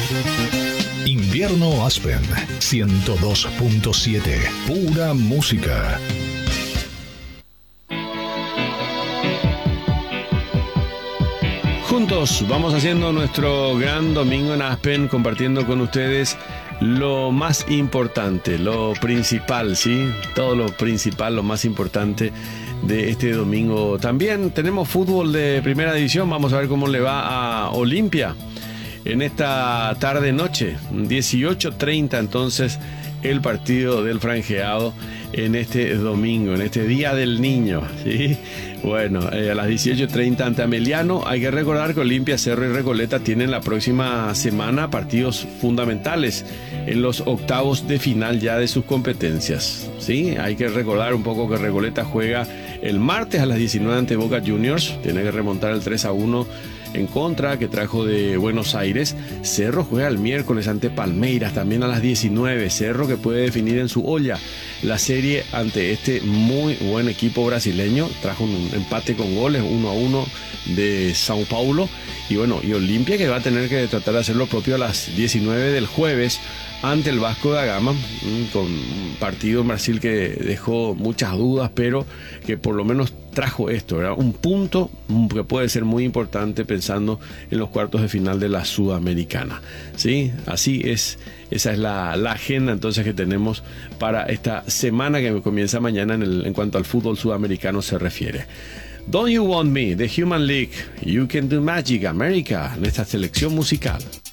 Invierno Aspen 102.7, pura música. Juntos vamos haciendo nuestro gran domingo en Aspen, compartiendo con ustedes lo más importante, lo principal, ¿sí? Todo lo principal, lo más importante de este domingo. También tenemos fútbol de primera división. Vamos a ver cómo le va a Olimpia en esta tarde-noche, 18:30 entonces el partido del franjeado en este domingo, en este Día del Niño, ¿sí? Bueno, a las 18:30 ante Ameliano. Hay que recordar que Olimpia, Cerro y Recoleta tienen la próxima semana partidos fundamentales en los octavos de final ya de sus competencias, ¿sí? Hay que recordar un poco que Recoleta juega el martes a las 19 ante Boca Juniors. Tiene que remontar el 3-1 en contra que trajo de Buenos Aires. Cerro juega el miércoles ante Palmeiras, también a las 19. Cerro que puede definir en su olla la serie ante este muy buen equipo brasileño. Trajo un empate con goles, 1-1 de Sao Paulo. Y bueno, y Olimpia que va a tener que tratar de hacer lo propio a las 19 del jueves ante el Vasco da Gama, con un partido en Brasil que dejó muchas dudas, pero que por lo menos trajo esto, ¿verdad? Un punto que puede ser muy importante pensando en los cuartos de final de la Sudamericana, ¿sí? Así es, esa es la agenda entonces que tenemos para esta semana que comienza mañana en cuanto al fútbol sudamericano se refiere. Don't You Want Me, The Human League, You Can Do Magic, America, en esta selección musical.